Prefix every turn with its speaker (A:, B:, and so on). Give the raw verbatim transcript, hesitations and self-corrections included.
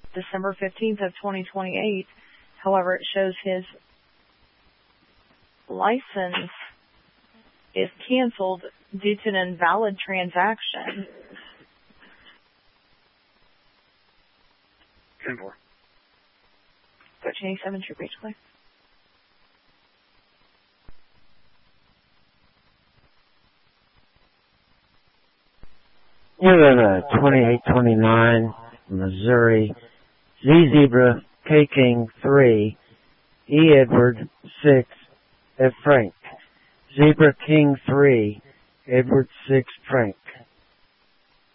A: December fifteenth of twenty twenty-eight. However, it shows his license is canceled due to an invalid transaction.
B: ten four.
A: thirteen eighty-seven, True Beach, please.
C: You're in a twenty-eight twenty-nine, Missouri, Z Zebra, K King three, E Edward six, F Frank. Zebra King three, Edward six, Frank.